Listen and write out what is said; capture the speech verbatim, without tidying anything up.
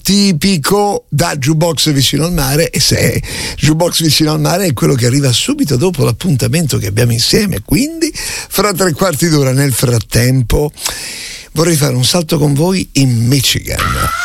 tipico da Jukebox Vicino al Mare, e se Jukebox Vicino al Mare è quello che arriva subito dopo l'appuntamento che abbiamo insieme, quindi fra tre quarti d'ora. Nel frattempo vorrei fare un salto con voi in Michigan.